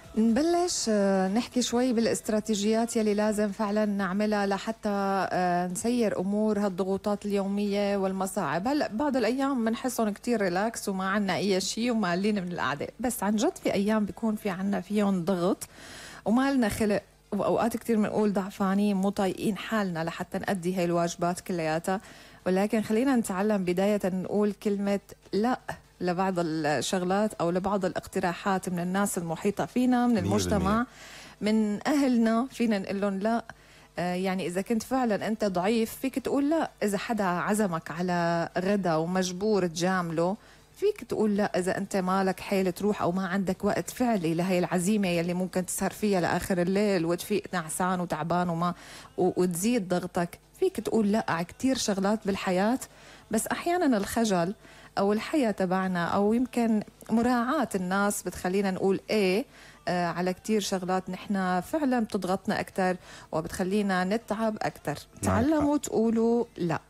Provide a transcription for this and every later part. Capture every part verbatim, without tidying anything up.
نبلش آه، نحكي شوي بالاستراتيجيات يلي لازم فعلا نعملها لحتى آه، نسير امور هالضغوطات اليوميه والمصاعب. هلا بعض الايام بنحسهم كتير ريلاكس وما عنا اي شيء ومالين من القعده، بس عن جد في ايام بيكون في عنا فيهم ضغط وما لنا خلق، واوقات كتير بنقول ضعفانين مو طايقين حالنا لحتى نأدي هاي الواجبات كلياتها. ولكن خلينا نتعلم بدايه نقول كلمه لا لبعض الشغلات أو لبعض الاقتراحات من الناس المحيطة فينا، من المجتمع، من أهلنا. فينا نقول لهم لا. آه يعني إذا كنت فعلا أنت ضعيف فيك تقول لا. إذا حدا عزمك على غدا ومجبور تجامله فيك تقول لا. إذا أنت مالك حيل تروح أو ما عندك وقت فعلي لهي العزيمة يلي ممكن تسهر فيها لآخر الليل وتفيق نعسان وتعبان وما وتزيد ضغطك، فيك تقول لا على كتير شغلات بالحياة. بس أحيانا الخجل أو الحياة تبعنا أو يمكن مراعاة الناس بتخلينا نقول إيه آه على كتير شغلات نحن فعلا بتضغطنا أكتر وبتخلينا نتعب أكتر. تعلموا تقولوا لا.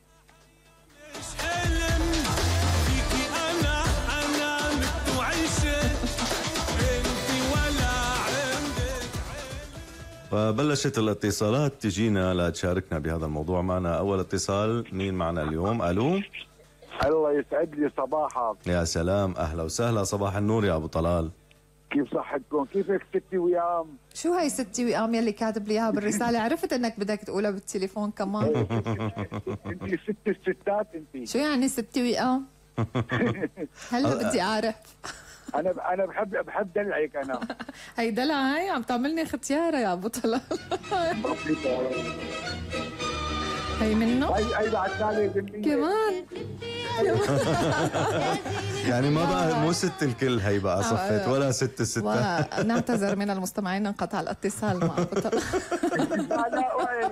فبلشت الاتصالات تجينا لتشاركنا بهذا الموضوع. معنا أول اتصال. مين معنا اليوم؟ ألو. الله يسعد لي صباحك. يا سلام، أهلا وسهلا، صباح النور يا أبو طلال. كيف صحتكم؟ كيفك ستي ويام؟ شو هاي ستي ويام يلي كاتب لي اياها بالرسالة؟ عرفت انك بدك تقولها بالتليفون كمان. انت ست الستات انت. شو يعني ستي ويام؟ هلا بدي اعرف. انا انا بحب بحب دلعك انا. هي دلع، هي عم تعملني ختيارة يا ابو طلال. هي منه؟ هي هي بعد ثانية كمان. يعني ما بقى مو ست الكل، هي بقى صفت ولا ست الستات. ونعتذر من المستمعين انقطع الاتصال مع ابو طلال.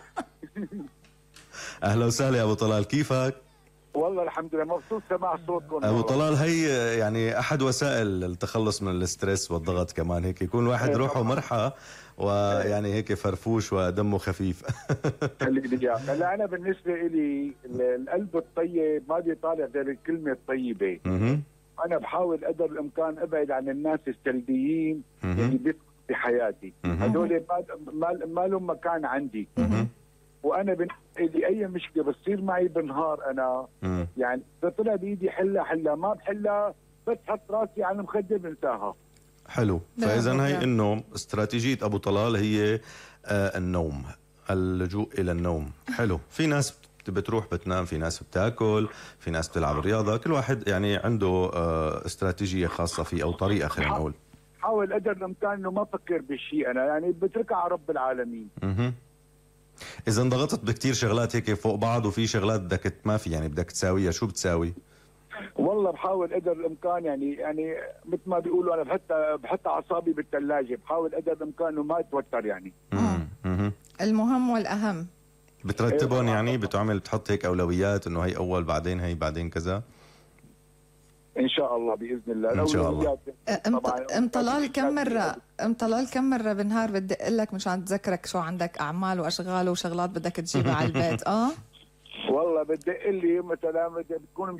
اهلا وسهلا يا ابو طلال، كيفك؟ والله الحمد لله مبسوط سماع صوتكم. ابو طلال، هي يعني احد وسائل التخلص من الاسترس والضغط كمان، هيك يكون واحد روحه مرحة ويعني هيك فرفوش ودمه خفيف. خليني اياك. هلا انا بالنسبه لي القلب الطيب ما بيطالع غير الكلمه الطيبه. انا بحاول قدر الامكان ابعد عن الناس السلبيين اللي بيدخلوا بحياتي. هذول ما ما لهم مكان عندي. وانا بالنسبه لي اي مشكله بتصير معي بالنهار انا يعني اذا طلع بايدي حلها حلها، ما بحلها بس حط راسي على المخده بنساها. حلو. فاذا هي انه استراتيجيه ابو طلال هي آه النوم، اللجوء الى النوم. حلو. في ناس بتروح بتنام، في ناس بتاكل، في ناس بتلعب رياضه، كل واحد يعني عنده آه استراتيجيه خاصه فيه او طريقه خلينا نقول. حاول قدر الامكان انه ما افكر بالشيء انا يعني بتركها على رب العالمين. اها. اذا انضغطت بكتير شغلات هيك فوق بعض وفي شغلات بدك ما في يعني بدك تساويها، شو بتساوي؟ والله بحاول قدر الامكان يعني يعني مثل ما بيقولوا انا بحط بحط اعصابي بالثلاجه، بحاول قدر الامكان انه ما اتوتر يعني. امم المهم والاهم بترتبهم يعني، بتعمل بتحط هيك اولويات انه هي اول بعدين هي بعدين كذا. ان شاء الله باذن الله. ان شاء الله. ام طلال كم مره ام طلال كم مره بالنهار بدي اقول لك مشان تذكرك شو عندك اعمال واشغال وشغلات بدك تجيبها على البيت؟ اه والله بدي لي مثلا بتكون